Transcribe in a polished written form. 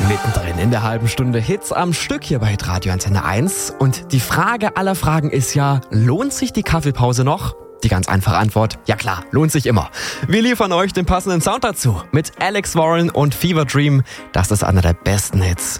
Mittendrin in der halben Stunde Hits am Stück hier bei Radio Antenne 1. Und die Frage aller Fragen ist ja, lohnt sich die Kaffeepause noch? Die ganz einfache Antwort, ja klar, lohnt sich immer. Wir liefern euch den passenden Sound dazu mit Alex Warren und Fever Dream. Das ist einer der besten Hits